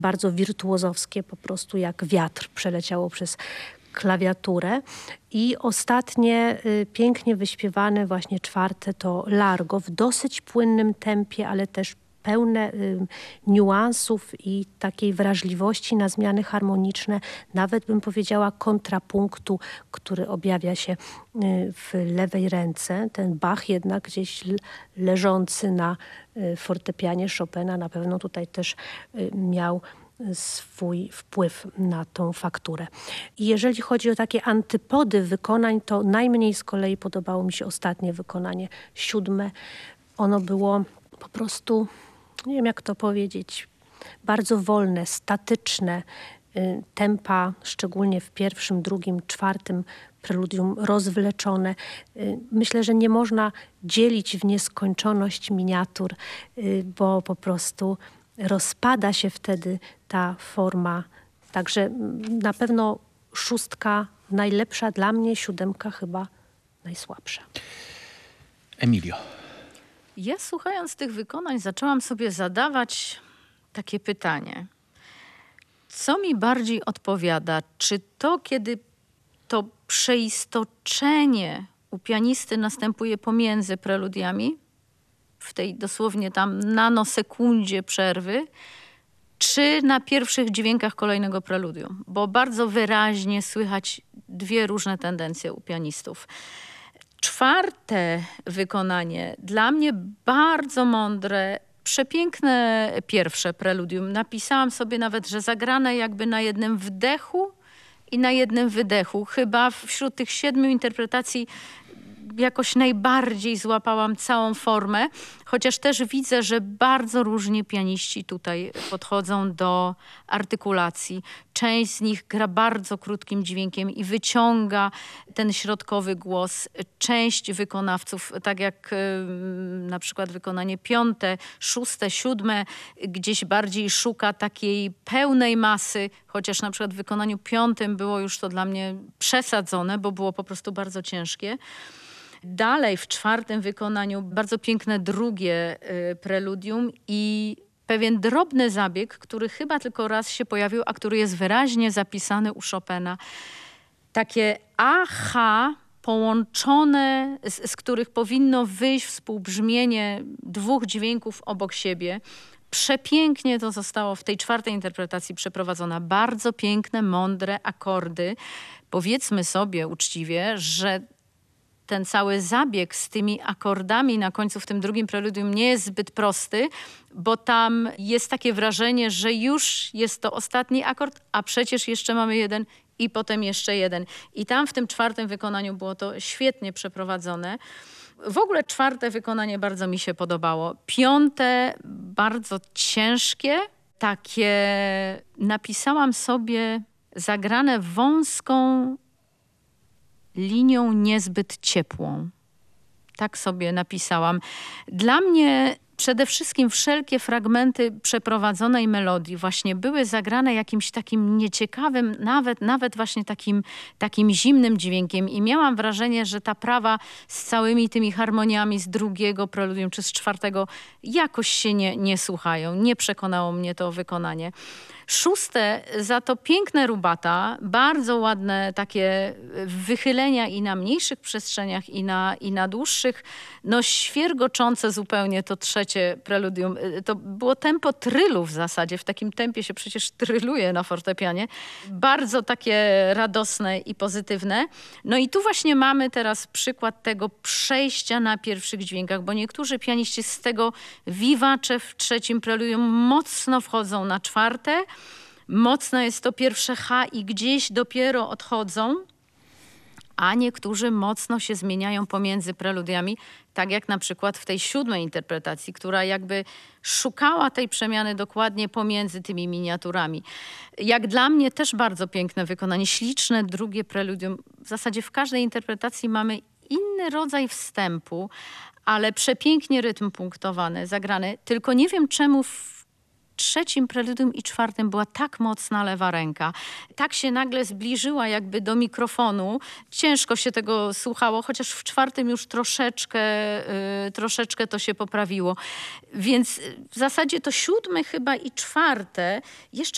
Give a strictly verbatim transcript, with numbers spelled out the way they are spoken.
bardzo wirtuozowskie, po prostu jak wiatr przeleciało przez klawiaturę. I ostatnie y, pięknie wyśpiewane właśnie czwarte to Largo w dosyć płynnym tempie, ale też pełne y, niuansów i takiej wrażliwości na zmiany harmoniczne, nawet bym powiedziała kontrapunktu, który objawia się y, w lewej ręce. Ten Bach jednak gdzieś l- leżący na y, fortepianie Chopina na pewno tutaj też y, miał swój wpływ na tą fakturę. I jeżeli chodzi o takie antypody wykonań, to najmniej z kolei podobało mi się ostatnie wykonanie, siódme. Ono było po prostu, nie wiem jak to powiedzieć, bardzo wolne, statyczne, y, tempa, szczególnie w pierwszym, drugim, czwartym preludium rozwleczone. Y, myślę, że nie można dzielić w nieskończoność miniatur, y, bo po prostu rozpada się wtedy ta forma. Także na pewno szóstka najlepsza dla mnie, siódemka chyba najsłabsza. Emilio. Ja słuchając tych wykonań zaczęłam sobie zadawać takie pytanie. Co mi bardziej odpowiada? Czy to, kiedy to przeistoczenie u pianisty następuje pomiędzy preludiami, w tej dosłownie tam nanosekundzie przerwy, czy na pierwszych dźwiękach kolejnego preludium? Bo bardzo wyraźnie słychać dwie różne tendencje u pianistów. Czwarte wykonanie, dla mnie bardzo mądre, przepiękne pierwsze preludium. Napisałam sobie nawet, że zagrane jakby na jednym wdechu i na jednym wydechu. Chyba wśród tych siedmiu interpretacji jakoś najbardziej złapałam całą formę, chociaż też widzę, że bardzo różnie pianiści tutaj podchodzą do artykulacji. Część z nich gra bardzo krótkim dźwiękiem i wyciąga ten środkowy głos. Część wykonawców, tak jak y, na przykład wykonanie piąte, szóste, siódme, gdzieś bardziej szuka takiej pełnej masy, chociaż na przykład w wykonaniu piątym było już to dla mnie przesadzone, bo było po prostu bardzo ciężkie. Dalej w czwartym wykonaniu bardzo piękne drugie y, preludium i pewien drobny zabieg, który chyba tylko raz się pojawił, a który jest wyraźnie zapisany u Chopina. Takie aha połączone, z, z których powinno wyjść współbrzmienie dwóch dźwięków obok siebie. Przepięknie to zostało w tej czwartej interpretacji przeprowadzone. Bardzo piękne, mądre akordy. Powiedzmy sobie uczciwie, że ten cały zabieg z tymi akordami na końcu w tym drugim preludium nie jest zbyt prosty, bo tam jest takie wrażenie, że już jest to ostatni akord, a przecież jeszcze mamy jeden i potem jeszcze jeden. I tam w tym czwartym wykonaniu było to świetnie przeprowadzone. W ogóle czwarte wykonanie bardzo mi się podobało. Piąte bardzo ciężkie, takie napisałam sobie zagrane wąską linią niezbyt ciepłą. Tak sobie napisałam. Dla mnie przede wszystkim wszelkie fragmenty przeprowadzonej melodii właśnie były zagrane jakimś takim nieciekawym, nawet, nawet właśnie takim, takim zimnym dźwiękiem i miałam wrażenie, że ta prawa z całymi tymi harmoniami z drugiego preludium czy z czwartego jakoś się nie, nie słuchają. Nie przekonało mnie to wykonanie. Szóste, za to piękne rubata, bardzo ładne takie wychylenia i na mniejszych przestrzeniach i na, i na dłuższych. No świergoczące zupełnie to trzecie preludium. To było tempo trylu w zasadzie. W takim tempie się przecież tryluje na fortepianie. Bardzo takie radosne i pozytywne. No i tu właśnie mamy teraz przykład tego przejścia na pierwszych dźwiękach, bo niektórzy pianiści z tego vivace w trzecim preludium mocno wchodzą na czwarte. Mocne jest to pierwsze H i gdzieś dopiero odchodzą, a niektórzy mocno się zmieniają pomiędzy preludiami, tak jak na przykład w tej siódmej interpretacji, która jakby szukała tej przemiany dokładnie pomiędzy tymi miniaturami. Jak dla mnie też bardzo piękne wykonanie, śliczne drugie preludium. W zasadzie w każdej interpretacji mamy inny rodzaj wstępu, ale przepięknie rytm punktowany, zagrany. Tylko nie wiem czemu w trzecim preludium i czwartym była tak mocna lewa ręka. Tak się nagle zbliżyła jakby do mikrofonu. Ciężko się tego słuchało, chociaż w czwartym już troszeczkę, yy, troszeczkę to się poprawiło. Więc w zasadzie to siódme chyba i czwarte jeszcze